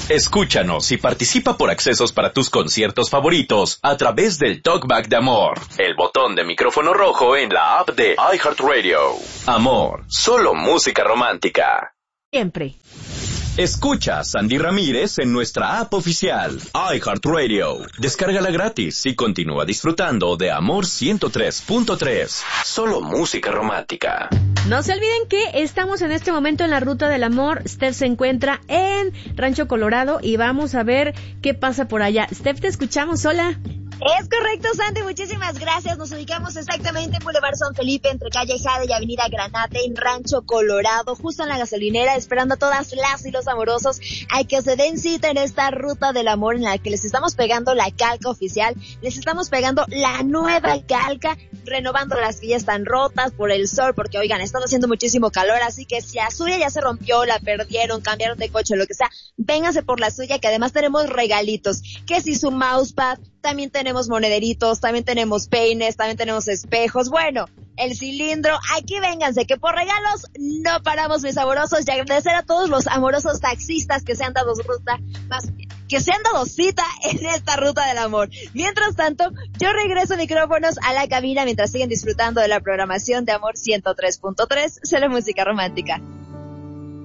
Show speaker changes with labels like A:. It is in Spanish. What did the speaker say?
A: Escúchanos y participa por accesos para tus conciertos favoritos a través del Talkback de Amor, el botón de micrófono rojo en la app de iHeartRadio. Amor, solo música romántica.
B: Siempre.
A: Escucha a Sandy Ramírez en nuestra app oficial, iHeartRadio. Descárgala gratis y continúa disfrutando de Amor 103.3. Solo música romántica.
B: No se olviden que estamos en este momento en la Ruta del Amor. Steph se encuentra en Rancho Colorado y vamos a ver qué pasa por allá. Steph, te escuchamos. Hola.
C: Es correcto, Sandy, muchísimas gracias. Nos ubicamos exactamente en Boulevard San Felipe, entre Calle Jade y Avenida Granate, en Rancho Colorado, justo en la gasolinera, esperando a todas las y los amorosos a que se den cita en esta Ruta del Amor, en la que les estamos pegando la calca oficial, les estamos pegando la nueva calca, renovando las que ya están rotas por el sol, porque oigan, está haciendo muchísimo calor, así que si la suya ya se rompió, la perdieron, cambiaron de coche, lo que sea, vénganse por la suya, que además tenemos regalitos, que si su mousepad, también tenemos monederitos, también tenemos peines, también tenemos espejos, bueno, el cilindro, aquí vénganse, que por regalos no paramos, mis amorosos, y agradecer a todos los amorosos taxistas que se han dado que se han dado cita en esta Ruta del Amor. Mientras tanto, yo regreso micrófonos a la cabina mientras siguen disfrutando de la programación de Amor 103.3, solo música romántica.